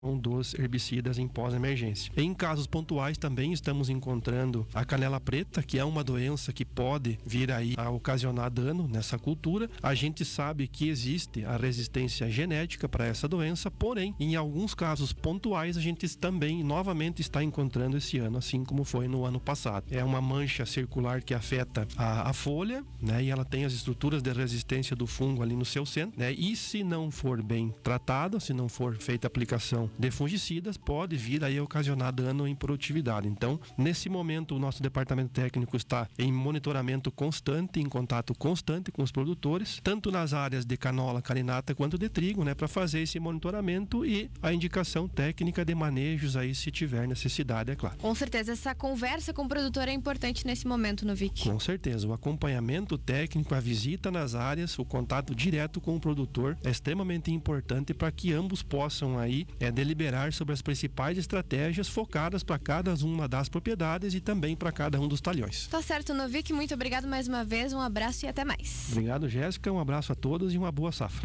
dos herbicidas em pós-emergência. Em casos pontuais também estamos encontrando a canela preta, que é uma doença que pode vir aí a ocasionar dano nessa cultura. A gente sabe que existe a resistência genética para essa doença, porém, em alguns casos pontuais, a gente também novamente está encontrando esse ano, assim como foi no ano passado. É uma mancha circular que afeta a folha, né? E ela tem as estruturas de resistência do fungo ali no seu centro, né? E se não for bem tratada, se não for feita a aplicação de fungicidas, pode vir aí a ocasionar dano em produtividade. Então, nesse momento, o nosso departamento técnico está em monitoramento constante, em contato constante com os produtores, tanto nas áreas de canola, carinata, quanto de trigo, né, para fazer esse monitoramento e a indicação técnica de manejos aí, se tiver necessidade, é claro. Com certeza, essa conversa com o produtor é importante nesse momento, Novik. Com certeza, o acompanhamento técnico, a visita nas áreas, o contato direto com o produtor é extremamente importante para que ambos possam aí deliberar sobre as principais estratégias focadas para cada uma das propriedades e também para cada um dos talhões. Tá certo, Novik, muito obrigado mais uma vez, um abraço e até mais. Obrigado, Jéssica, um abraço a todos e uma boa safra.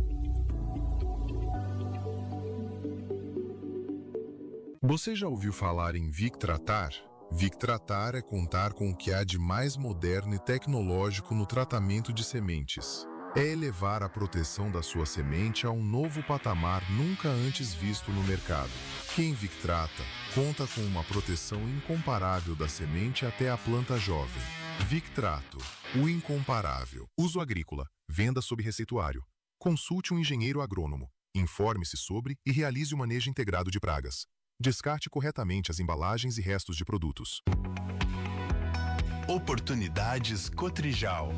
Você já ouviu falar em Victratar? Victratar é contar com o que há de mais moderno e tecnológico no tratamento de sementes. É elevar a proteção da sua semente a um novo patamar nunca antes visto no mercado. Quem Victrata conta com uma proteção incomparável da semente até a planta jovem. Victrato, o incomparável. Uso agrícola, venda sob receituário. Consulte um engenheiro agrônomo, informe-se sobre e realize o manejo integrado de pragas. Descarte corretamente as embalagens e restos de produtos. Oportunidades Cotrijal.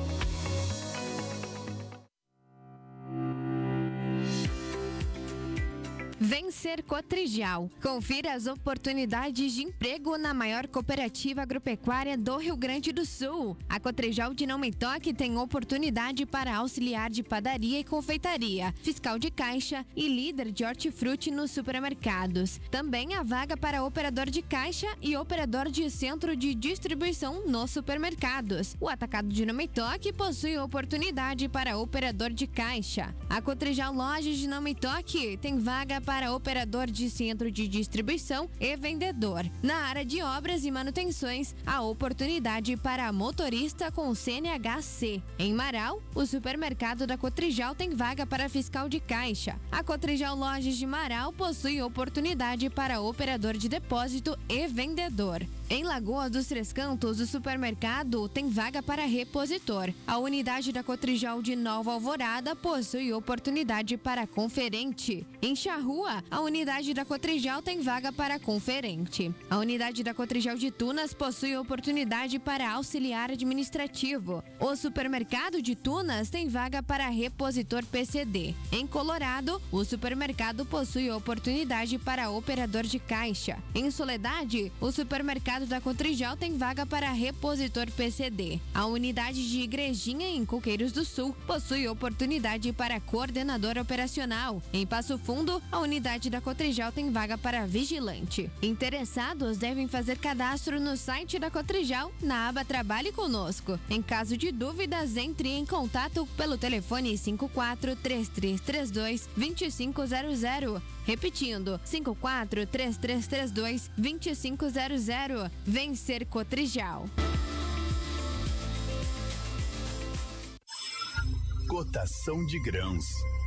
Vencer Cotrijal. Confira as oportunidades de emprego na maior cooperativa agropecuária do Rio Grande do Sul. A Cotrijal de Não Me Toque tem oportunidade para auxiliar de padaria e confeitaria, fiscal de caixa e líder de hortifruti nos supermercados. Também há vaga para operador de caixa e operador de centro de distribuição nos supermercados. O atacado de Não Me Toque possui oportunidade para operador de caixa. A Cotrijal Lojas de Não Me Toque tem vaga para operador de centro de distribuição e vendedor. Na área de obras e manutenções, há oportunidade para motorista com CNHC. Em Marau, o supermercado da Cotrijal tem vaga para fiscal de caixa. A Cotrijal Lojas de Marau possui oportunidade para operador de depósito e vendedor. Em Lagoa dos Três Cantos, o supermercado tem vaga para repositor. A unidade da Cotrijal de Nova Alvorada possui oportunidade para conferente. Em Charrua, a unidade da Cotrijal tem vaga para conferente. A unidade da Cotrijal de Tunas possui oportunidade para auxiliar administrativo. O supermercado de Tunas tem vaga para repositor PCD. Em Colorado, o supermercado possui oportunidade para operador de caixa. Em Soledade, o supermercado da Cotrijal tem vaga para repositor PCD. A unidade de Igrejinha, em Coqueiros do Sul, possui oportunidade para coordenador operacional. Em Passo Fundo, a unidade da Cotrijal tem vaga para vigilante. Interessados devem fazer cadastro no site da Cotrijal, na aba Trabalhe Conosco. Em caso de dúvidas, entre em contato pelo telefone 54-3332-2500. Repetindo, 54-3332-2500. Vencer Cotrijal. Cotação de grãos.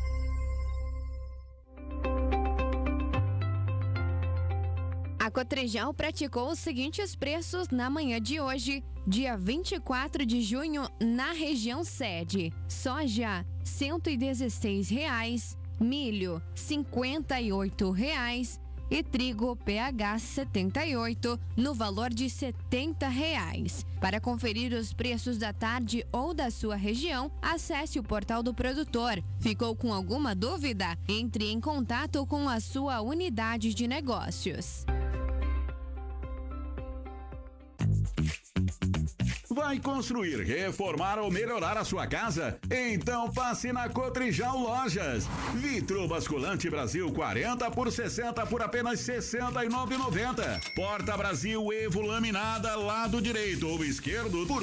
A Cotrijal praticou os seguintes preços na manhã de hoje, dia 24 de junho, na região sede. Soja, R$ 116, milho, R$ 58 e trigo PH 78 no valor de R$ 70. Para conferir os preços da tarde ou da sua região, acesse o portal do produtor. Ficou com alguma dúvida? Entre em contato com a sua unidade de negócios. Vai construir, reformar ou melhorar a sua casa? Então passe na Cotrijal Lojas. Vitro basculante Brasil 40 por 60 por apenas R$ 69,90. Porta Brasil Evo laminada lado direito ou esquerdo por R$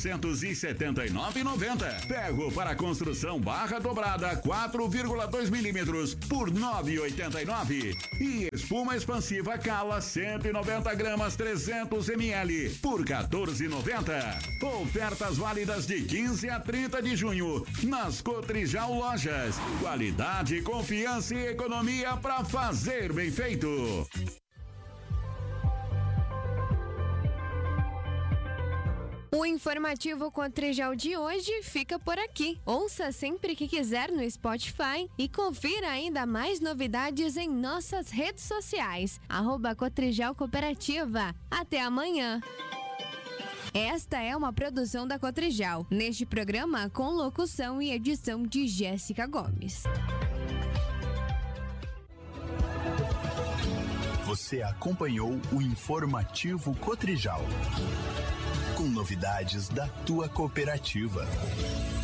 479,90. Ferro para construção barra dobrada 4,2 milímetros por R$ 9,89. E espuma expansiva Cala 190 gramas 300 ml por R$ 14,90. Ofertas válidas de 15 a 30 de junho nas Cotrijal Lojas. Qualidade, confiança e economia para fazer bem feito. O informativo Cotrijal de hoje fica por aqui. Ouça sempre que quiser no Spotify e confira ainda mais novidades em nossas redes sociais. @Cotrijal Cooperativa. Até amanhã. Esta é uma produção da Cotrijal. Neste programa, com locução e edição de Jéssica Gomes. Você acompanhou o informativo Cotrijal, com novidades da tua cooperativa.